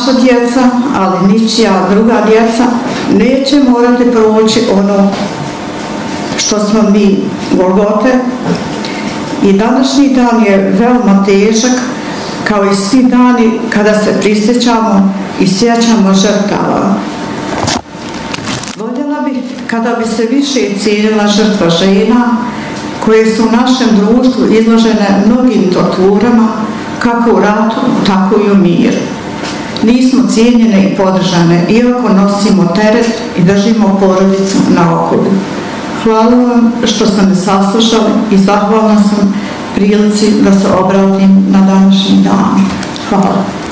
naša djeca, ali ničija druga djeca, neće morati proći ono što smo mi Golgote. I današnji dan je veoma težak, kao i svi dani kada se prisjećamo i sjećamo žrtava. Voljela bih kada bi se više cijenila žrtva žena koje su u našem društvu izložene mnogim torturama, kako u ratu, tako i u miru. Nismo cijenjene i podržane, iako nosimo teret i držimo porodicu na okupu. Hvala vam što ste me saslušali i zahvalna sam prilici da se obratim na današnji dan. Hvala.